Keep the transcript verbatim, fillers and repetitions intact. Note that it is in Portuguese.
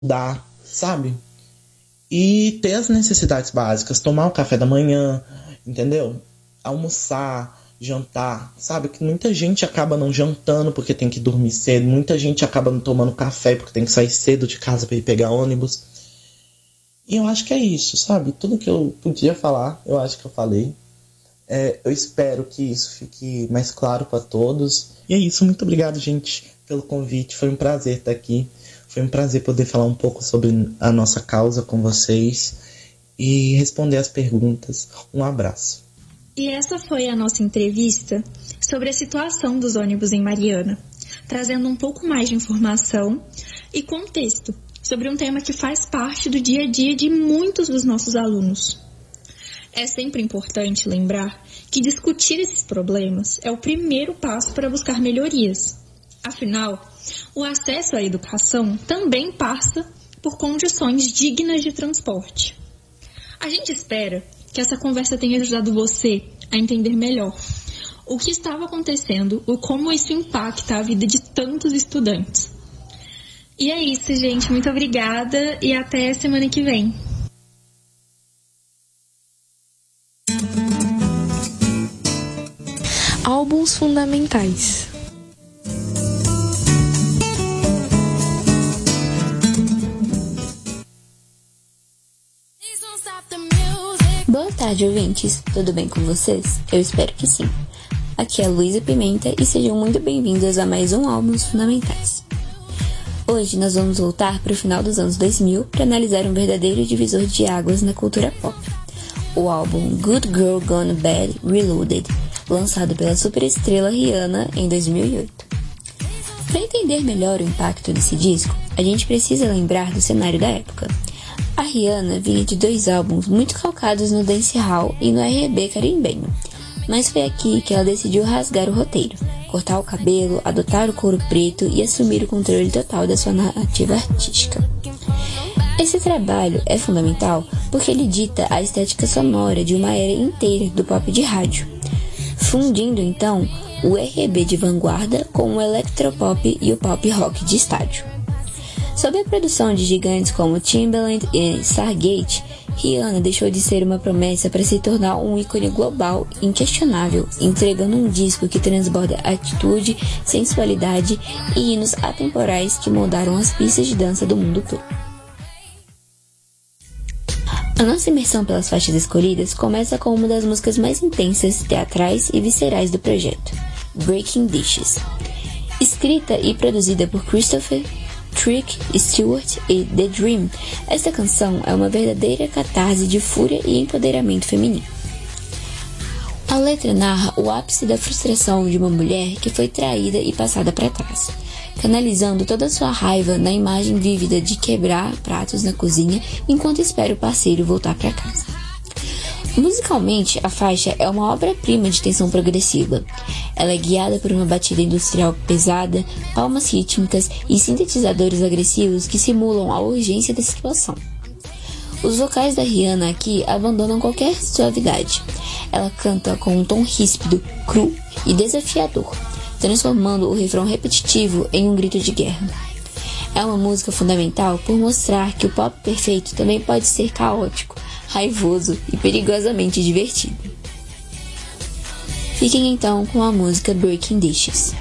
estudar, sabe? E ter as necessidades básicas, tomar o café da manhã, entendeu? Almoçar, jantar, sabe? Que muita gente acaba não jantando porque tem que dormir cedo, muita gente acaba não tomando café porque tem que sair cedo de casa para ir pegar ônibus. E eu acho que é isso, sabe? Tudo que eu podia falar, eu acho que eu falei. É, eu espero que isso fique mais claro para todos. E é isso, muito obrigado, gente, pelo convite. Foi um prazer estar aqui. Foi um prazer poder falar um pouco sobre a nossa causa com vocês e responder as perguntas. Um abraço. E essa foi a nossa entrevista sobre a situação dos ônibus em Mariana, trazendo um pouco mais de informação e contexto sobre um tema que faz parte do dia a dia de muitos dos nossos alunos. É sempre importante lembrar que discutir esses problemas é o primeiro passo para buscar melhorias. Afinal, o acesso à educação também passa por condições dignas de transporte. A gente espera que essa conversa tenha ajudado você a entender melhor o que estava acontecendo e como isso impacta a vida de tantos estudantes. E é isso, gente. Muito obrigada e até semana que vem. Álbuns fundamentais. Boa tarde, ouvintes. Tudo bem com vocês? Eu espero que sim. Aqui é a Luísa Pimenta e sejam muito bem-vindos a mais um Álbuns Fundamentais. Hoje nós vamos voltar para o final dos anos dois mil para analisar um verdadeiro divisor de águas na cultura pop. O álbum Good Girl Gone Bad Reloaded, lançado pela superestrela Rihanna em dois mil e oito. Para entender melhor o impacto desse disco, a gente precisa lembrar do cenário da época. A Rihanna vinha de dois álbuns muito calcados no dancehall e no R and B carimbenho, mas foi aqui que ela decidiu rasgar o roteiro, cortar o cabelo, adotar o couro preto e assumir o controle total da sua narrativa artística. Esse trabalho é fundamental porque ele dita a estética sonora de uma era inteira do pop de rádio, fundindo então o R and B de vanguarda com o electropop e o pop rock de estádio. Sob a produção de gigantes como Timbaland e Stargate, Rihanna deixou de ser uma promessa para se tornar um ícone global inquestionável, entregando um disco que transborda atitude, sensualidade e hinos atemporais que moldaram as pistas de dança do mundo todo. A nossa imersão pelas faixas escolhidas começa com uma das músicas mais intensas, teatrais e viscerais do projeto, Breaking Dishes. Escrita e produzida por Christopher Trick Stewart e The Dream, esta canção é uma verdadeira catarse de fúria e empoderamento feminino. A letra narra o ápice da frustração de uma mulher que foi traída e passada para trás, canalizando toda a sua raiva na imagem vívida de quebrar pratos na cozinha enquanto espera o parceiro voltar para casa. Musicalmente, a faixa é uma obra-prima de tensão progressiva. Ela é guiada por uma batida industrial pesada, palmas rítmicas e sintetizadores agressivos que simulam a urgência da situação. Os vocais da Rihanna aqui abandonam qualquer suavidade. Ela canta com um tom ríspido, cru e desafiador, transformando o refrão repetitivo em um grito de guerra. É uma música fundamental por mostrar que o pop perfeito também pode ser caótico, raivoso e perigosamente divertido. Fiquem então com a música Breaking Dishes.